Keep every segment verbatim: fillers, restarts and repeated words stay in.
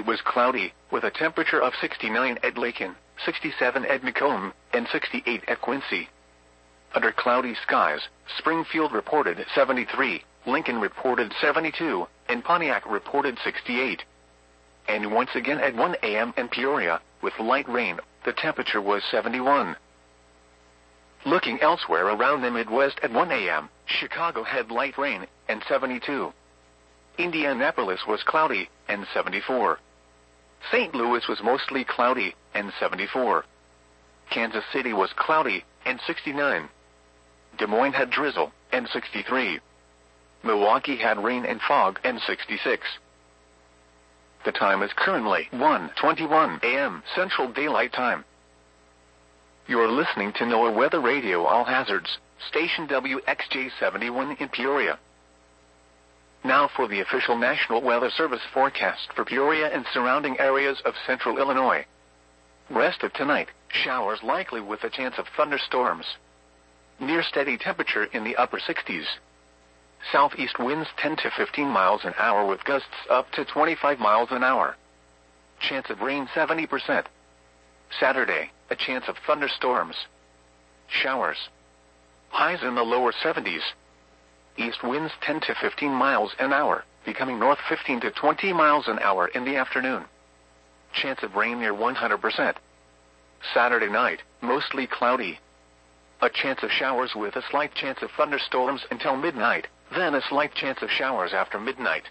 It was cloudy, with a temperature of sixty-nine at Lakin, sixty-seven at Macomb, and sixty-eight at Quincy. Under cloudy skies, Springfield reported seventy-three, Lincoln reported seventy-two, and Pontiac reported sixty-eight. And once again at one A M in Peoria, with light rain, the temperature was seventy-one. Looking elsewhere around the Midwest at one A M, Chicago had light rain, and seventy-two. Indianapolis was cloudy, and seventy-four. Saint Louis was mostly cloudy, and seventy-four. Kansas City was cloudy, and sixty-nine. Des Moines had drizzle, and sixty-three. Milwaukee had rain and fog, and sixty-six. The time is currently one twenty-one A M Central Daylight Time. You're listening to NOAA Weather Radio All Hazards, station W X J seventy-one in Peoria. Now for the official National Weather Service forecast for Peoria and surrounding areas of central Illinois. Rest of tonight, showers likely with a chance of thunderstorms. Near steady temperature in the upper sixties. Southeast winds ten to fifteen miles an hour with gusts up to twenty-five miles an hour. Chance of rain seventy percent. Saturday, a chance of thunderstorms. Showers. Highs in the lower seventies. East winds ten to fifteen miles an hour, becoming north fifteen to twenty miles an hour in the afternoon. Chance of rain near one hundred percent. Saturday night, mostly cloudy. A chance of showers with a slight chance of thunderstorms until midnight, then a slight chance of showers after midnight.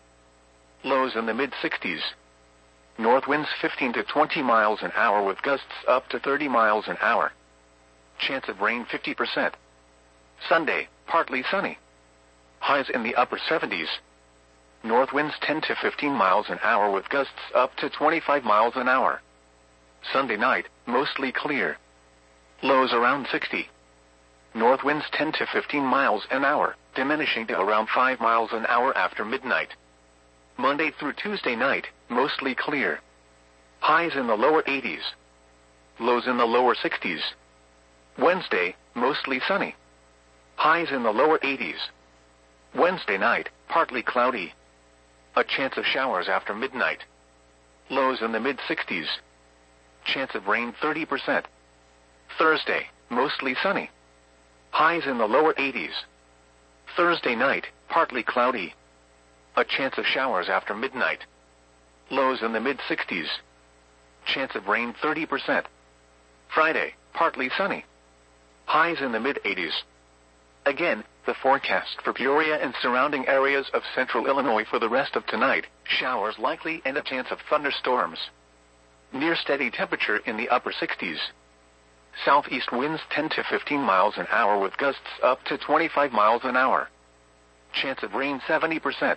Lows in the mid-sixties. North winds fifteen to twenty miles an hour with gusts up to thirty miles an hour. Chance of rain fifty percent. Sunday, partly sunny. Highs in the upper seventies. North winds ten to fifteen miles an hour with gusts up to twenty-five miles an hour. Sunday night, mostly clear. Lows around sixty. North winds ten to fifteen miles an hour, diminishing to around five miles an hour after midnight. Monday through Tuesday night, mostly clear. Highs in the lower eighties. Lows in the lower sixties. Wednesday, mostly sunny. Highs in the lower eighties. Wednesday night, partly cloudy. A chance of showers after midnight. Lows in the mid-sixties. Chance of rain thirty percent. Thursday, mostly sunny. Highs in the lower eighties. Thursday night, partly cloudy. A chance of showers after midnight. Lows in the mid-sixties. Chance of rain thirty percent. Friday, partly sunny. Highs in the mid-eighties. Again, the forecast for Peoria and surrounding areas of central Illinois for the rest of tonight, showers likely and a chance of thunderstorms. Near steady temperature in the upper sixties. Southeast winds ten to fifteen miles an hour with gusts up to twenty-five miles an hour. Chance of rain seventy percent.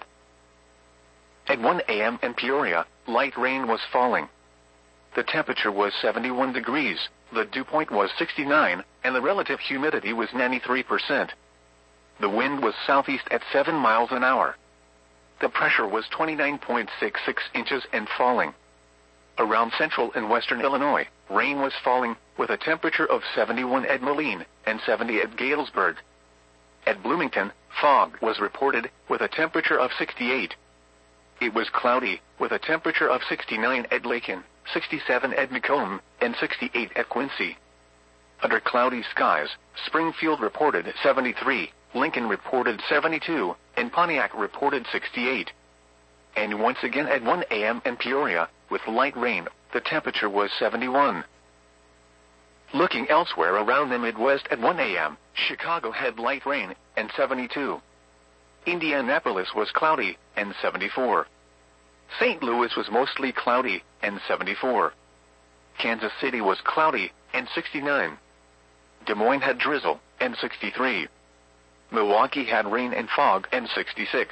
At one A M in Peoria, light rain was falling. The temperature was seventy-one degrees, the dew point was sixty-nine, and the relative humidity was ninety-three percent. The wind was southeast at seven miles an hour. The pressure was twenty-nine point six six inches and falling. Around central and western Illinois, rain was falling, with a temperature of seventy-one at Moline and seventy at Galesburg. At Bloomington, fog was reported, with a temperature of sixty-eight. It was cloudy, with a temperature of sixty-nine at Lakin, sixty-seven at Macomb, and sixty-eight at Quincy. Under cloudy skies, Springfield reported seventy-three, Lincoln reported seventy-two, and Pontiac reported sixty-eight. And once again at one A M in Peoria, with light rain, the temperature was seventy-one. Looking elsewhere around the Midwest at one A M, Chicago had light rain, and seventy-two. Indianapolis was cloudy, and seventy-four. Saint Louis was mostly cloudy, and seventy-four. Kansas City was cloudy, and sixty-nine. Des Moines had drizzle, and sixty-three. Milwaukee had rain and fog, and sixty-six.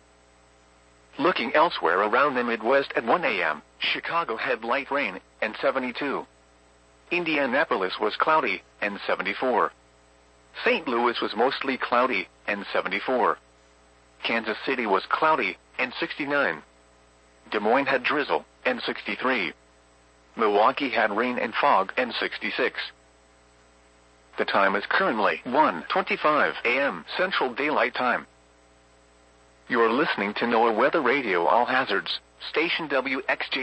Looking elsewhere around the Midwest at one A M, Chicago had light rain, and seventy-two. Indianapolis was cloudy, and seventy-four. Saint Louis was mostly cloudy, and seventy-four. Kansas City was cloudy, and sixty-nine. Des Moines had drizzle, and sixty-three. Milwaukee had rain and fog, and sixty-six. The time is currently one twenty-five A M Central Daylight Time. You're listening to NOAA Weather Radio All Hazards, station W X J